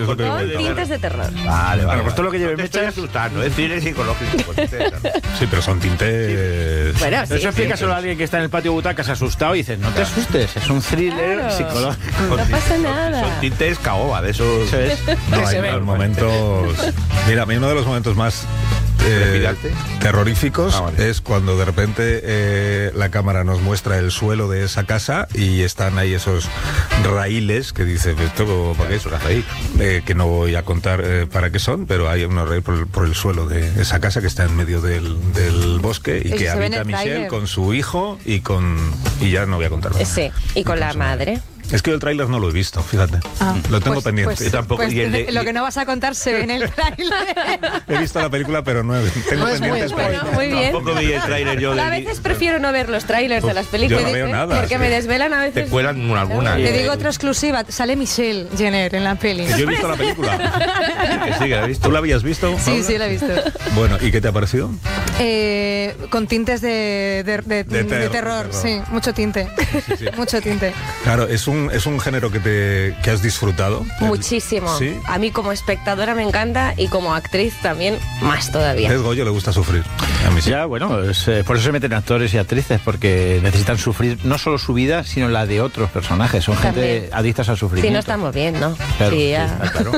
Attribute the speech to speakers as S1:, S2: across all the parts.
S1: Con
S2: tintes de terror.
S1: Vale,
S3: Bueno, pues todo lo que lleve
S1: no te estoy
S3: mechas.
S1: asustando, es cine psicológico.
S3: Sí, pero son tintes...
S2: Bueno, sí.
S3: Eso explica solo a alguien que está en el patio butacas asustado y dices, no te asustes, es un thriller
S2: Claro.
S3: psicológico.
S2: No pasa nada.
S1: Son tintes caoba, de esos.
S3: Eso es. No, hay unos momentos... Mira, a mí uno de los momentos más
S1: ¿Trepidante?
S3: terroríficos
S1: vale.
S3: es cuando de repente la cámara nos muestra el suelo de esa casa y están ahí esos raíles que dice, ¿esto para qué es? Que no voy a contar para qué son, pero hay unos raíles por el suelo de esa casa que está en medio del bosque y
S4: Eso
S3: que
S4: se ve en
S3: habita
S4: el
S3: Michelle
S4: tráiler.
S3: con su hijo y ya no voy a contar más.
S2: Sí, y con la madre.
S3: Es que yo el tráiler no lo he visto, fíjate. Lo tengo pendiente.
S1: Yo tampoco.
S4: Pues
S1: Y el de-
S4: lo que no vas a contar se ve en el tráiler.
S3: He visto la película, pero no tengo
S4: No es muy
S3: pendientes.
S4: spoiler.
S2: Muy bien.
S1: Tampoco vi el tráiler yo
S2: A
S1: del...
S2: veces prefiero no ver los trailers de las películas.
S3: yo no veo nada,
S2: Porque
S3: sí.
S2: me desvelan a
S1: Te
S2: veces.
S1: cuelan alguna.
S4: Te digo otra exclusiva, sale Michelle Jenner en la peli.
S3: Yo he visto la película.
S1: Que sí, que la he visto.
S3: ¿Tú la habías visto?
S4: Sí,
S3: Paula?
S4: sí, la he visto.
S3: Bueno, ¿y qué te ha parecido?
S4: Con tintes de terror, sí, mucho tinte.
S3: sí.
S4: Mucho tinte.
S3: Claro, es un género que has disfrutado.
S2: Muchísimo.
S3: Sí.
S2: A mí como espectadora me encanta y como actriz también más todavía.
S3: Es Goyo, le gusta sufrir. A mí sí.
S5: Ya, bueno, por eso se meten actores y actrices, porque necesitan sufrir no solo su vida, sino la de otros personajes. Son gente
S2: También.
S5: adictas al sufrimiento.
S2: Si no estamos bien, ¿no?
S5: Claro,
S2: Sí, ya.
S5: está claro.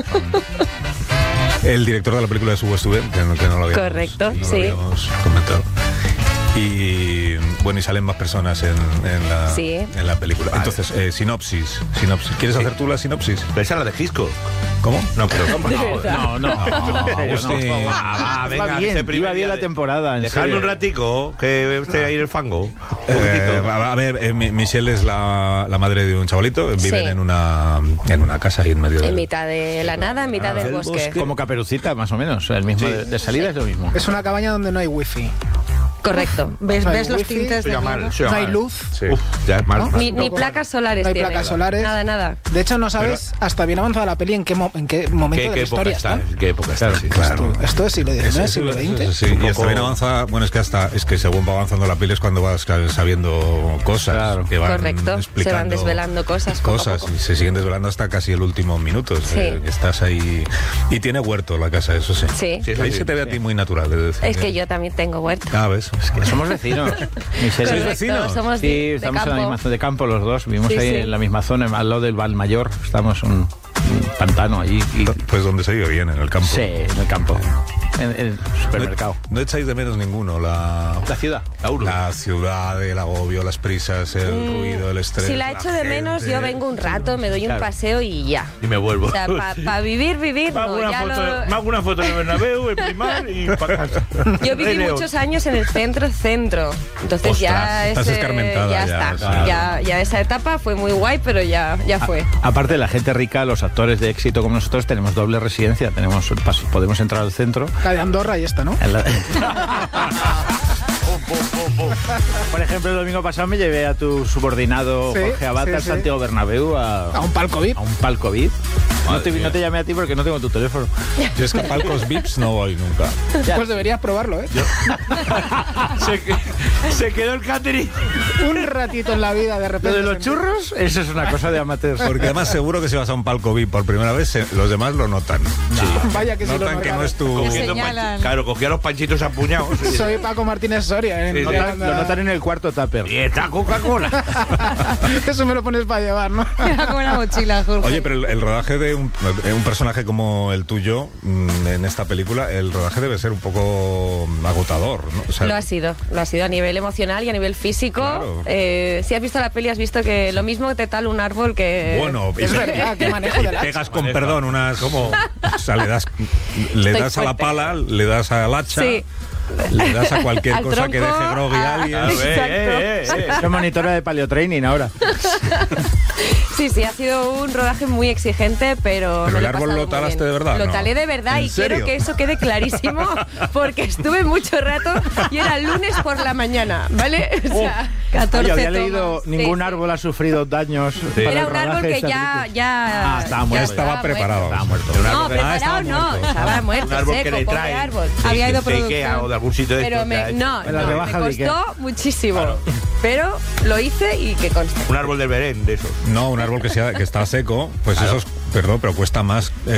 S3: El director de la película es Hugo Estuden, que no lo habíamos,
S2: Correcto,
S3: no lo
S2: sí.
S3: habíamos comentado. Y bueno, y salen más personas en
S2: Sí.
S3: la película.
S1: Vale.
S3: Entonces, sinopsis. ¿Quieres hacer tú la sinopsis?
S1: Pero esa es la de Gisco.
S3: ¿Cómo?
S1: No, pero...
S5: No, no.
S3: Agustín.
S1: venga,
S5: Iba bien,
S1: este primer
S5: iba bien
S1: día
S5: la temporada. en
S1: Dejadme
S5: serio.
S1: un ratico, que esté ahí en el fango. Un poquitito.
S3: A ver, Michelle es la madre de un chavalito. Viven
S2: Sí.
S3: en una casa ahí en medio
S2: En mitad de la nada, en mitad del bosque.
S5: Como Caperucita, más o menos. El mismo de salida es lo mismo.
S6: Es una cabaña donde no hay wifi.
S2: Correcto.
S4: ¿Ves,
S6: No hay
S4: ves los
S6: wifi,
S4: tintes de
S1: Soy mal,
S4: miedo?
S1: soy
S6: No hay
S1: mal.
S6: luz.
S3: Sí.
S1: Uf, ya es mal.
S6: ¿No?
S2: Ni placas solares
S6: No hay
S2: tiene.
S6: placas solares.
S2: Nada.
S6: De hecho, no sabes hasta bien avanzada la peli en qué momento
S1: ¿Qué
S6: de la
S1: época
S6: historia
S1: está?
S6: está.
S1: ¿En qué época está? Sí.
S3: Claro.
S6: Esto es siglo XIX, siglo XX.
S3: Sí, y hasta bien avanza. Bueno, es que según va avanzando la peli es cuando vas sabiendo cosas.
S5: Claro.
S3: Que van
S2: Correcto. Se
S3: explicando
S2: van desvelando cosas. poco a
S3: Cosas
S2: poco.
S3: y se siguen desvelando hasta casi el último minuto.
S2: Sí.
S3: Estás ahí. Y tiene huerto la casa, eso sí.
S2: Sí.
S1: Sí, eso
S3: Ahí
S1: sí.
S3: se te ve a ti muy natural. de decir.
S2: Es que yo también tengo huerto.
S3: Ah, ¿ves? Es que
S5: Somos vecinos. Michelle.
S3: ¿Sois
S2: Correcto,
S3: vecinos?
S2: somos
S5: Sí,
S2: de
S5: estamos en la
S2: campo.
S5: misma zona de campo los dos. Vivimos
S2: Sí,
S5: ahí
S2: sí.
S5: en la misma zona, al lado del Valmayor. Estamos un pantano allí.
S3: Pues donde se vive bien, en el campo.
S5: Sí, en el campo. En el supermercado.
S3: No echáis de menos ninguno la
S5: ciudad.
S3: La ciudad, el agobio, las prisas, el ruido, el estrés.
S2: Si la echo de menos, yo vengo un rato, me doy un paseo y ya.
S1: Y me vuelvo.
S2: O sea, para vivir,
S1: Me hago
S2: no,
S1: una
S2: ya
S1: foto,
S2: lo-
S1: me hago una foto en el Bernabéu, en Primar y para casa.
S2: Yo viví
S1: Rey León.
S2: muchos años en el centro. Entonces ya
S3: Ostras, estás escarmentada
S2: ya
S3: ya,
S2: está.
S3: claro.
S2: Ya esa etapa fue muy guay, pero ya fue.
S5: Aparte, la gente rica, los actores de éxito como nosotros, tenemos doble residencia. Podemos entrar al centro.
S6: La de Andorra y esta, ¿no?
S5: En la- Por ejemplo, el domingo pasado me llevé a tu subordinado
S6: Sí,
S5: Jorge Abad
S6: sí,
S5: al
S6: sí.
S5: Santiago Bernabéu
S6: A un palco VIP.
S5: a un palco VIP. No te llamé a ti porque no tengo tu teléfono.
S3: Yo es que a palcos VIPs no voy nunca.
S6: Pues deberías probarlo, ¿eh?
S1: Se quedó el catering.
S6: Un ratito en la vida, de
S5: Lo
S6: repente.
S5: de los churros, eso es una cosa de amateurs.
S3: Porque además seguro que si vas a un palco VIP por primera vez, los demás lo notan.
S6: Vaya que sí lo
S3: Notan que no es tu...
S4: Que señalan.
S1: Claro, cogía los panchitos apuñados.
S6: Soy Paco Martínez Soria, ¿eh?
S1: Sí,
S6: No
S1: sí.
S6: te anda-
S5: Lo notan en el cuarto tupper.
S1: Y está Coca-Cola.
S6: Eso me lo pones para llevar, ¿no?
S4: Era como una mochila, Jorge.
S3: Oye, pero el rodaje de un personaje como el tuyo en esta película, el rodaje debe ser un poco agotador, ¿no? O sea,
S2: Lo ha sido a nivel emocional y a nivel físico.
S3: Claro.
S2: Si has visto la peli, has visto que lo mismo te tal un árbol que...
S3: bueno,
S6: Es verdad, qué manejo de la...
S3: pegas con perdón unas como, o sea, le das a la
S2: fuerte.
S3: pala, le das al hacha,
S2: Sí.
S3: le das a cualquier
S2: Al
S3: cosa que
S2: tronco,
S3: deje groggy a alguien.
S1: A ver,
S2: Exacto.
S5: Soy monitora de paleotraining ahora.
S2: Sí, ha sido un rodaje muy exigente, pero...
S3: Pero
S2: me
S3: el
S2: lo he
S3: árbol
S2: pasado
S3: lo
S2: muy
S3: talaste
S2: bien.
S3: de verdad,
S2: Lo
S3: ¿no?
S2: talé de verdad
S3: ¿En
S2: y
S3: serio?
S2: quiero que eso quede clarísimo porque estuve mucho rato y era lunes por la mañana, ¿vale? O sea,
S4: 14
S5: Yo había
S4: tomas.
S5: leído,
S2: Sí,
S5: ningún
S2: sí.
S5: árbol ha sufrido daños. para
S2: era
S5: el
S2: un árbol
S5: rodaje de
S2: que
S5: esta
S2: ya...
S5: película.
S2: ya
S5: Estaba
S3: Ya
S5: muerto.
S3: estaba preparado.
S5: Estaba muerto.
S2: No, preparado
S3: estaba
S2: no,
S3: muerto.
S2: estaba muerto,
S1: Un árbol que
S2: seco,
S1: le
S2: pobre
S1: traen.
S2: árbol.
S4: Había ido
S1: de Ikea
S4: producción.
S1: o de algún sitio de
S2: Pero
S1: estos,
S2: me
S5: la rebaja de
S2: costó muchísimo. Pero lo hice y que conste.
S1: Un árbol del Belén, de esos.
S3: No, un árbol que está seco, pues eso es, perdón, pero cuesta más